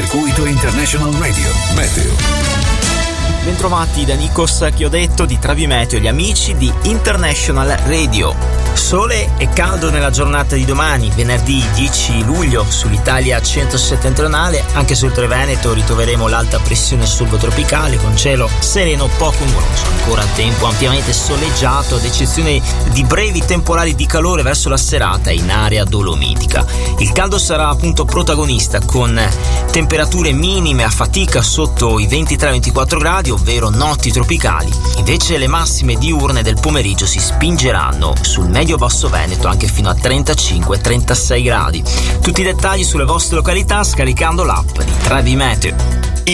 Circuito International Radio Meteo. Bentrovati da Nikos Chiodetto di Travi Meteo, gli amici di International Radio. Sole e caldo nella giornata di domani, venerdì 10 luglio, sull'Italia centro-settentrionale. Anche sul Triveneto ritroveremo l'alta pressione subtropicale con cielo sereno poco nuvoloso. Ancora tempo ampiamente soleggiato, ad eccezione di brevi temporali di calore verso la serata in area dolomitica. Il caldo sarà appunto protagonista, con temperature minime a fatica sotto i 23-24 gradi, ovvero notti tropicali. Invece le massime diurne del pomeriggio si spingeranno sul medio-basso Veneto anche fino a 35-36 gradi. Tutti i dettagli sulle vostre località scaricando l'app di Travi Meteo.